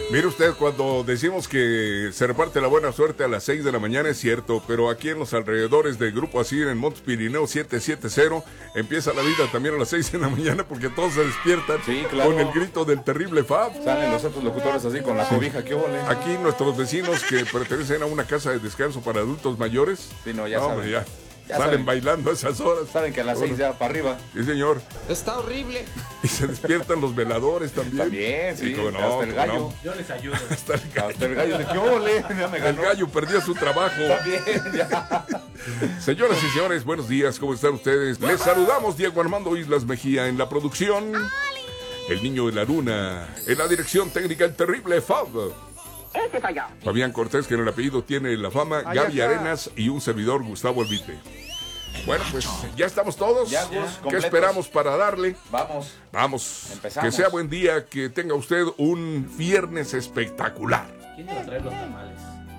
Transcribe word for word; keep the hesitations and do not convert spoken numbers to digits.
Mire usted, cuando decimos que se reparte la buena suerte a las seis de la mañana es cierto, pero aquí en los alrededores del Grupo Asir, en Montes Pirineo setecientos setenta, empieza la vida también a las seis de la mañana porque todos se despiertan sí, claro. con el grito del terrible Fab. Salen los otros locutores así con la cobija, qué ole. Aquí nuestros vecinos que pertenecen a una casa de descanso para adultos mayores, sí, no, ya no, saben. ya. Ya Salen saben. bailando a esas horas. Saben que a las bueno, seis ya para arriba. Sí, señor. Está horrible. Y se despiertan los veladores también. También, sí. Como no, hasta el gallo. no. Yo les ayudo. Hasta el gallo. Hasta el gallo de qué ole. Ya me El ganó. gallo perdió su trabajo. También, ya. Señoras y señores, buenos días. ¿Cómo están ustedes? Les saludamos, Diego Armando Islas Mejía en la producción. El niño de la luna. En la dirección técnica, el terrible Fab. Ese soy yo. Fabián Cortés, que en el apellido tiene la fama. Allá Gaby está. Arenas y un servidor, Gustavo Albite. Bueno, pues ya estamos todos. Ya, Gus, ¿Qué completos. esperamos para darle? Vamos. Vamos. Empezamos. Que sea buen día, que tenga usted un viernes espectacular. ¿Quién iba a traer los tamales?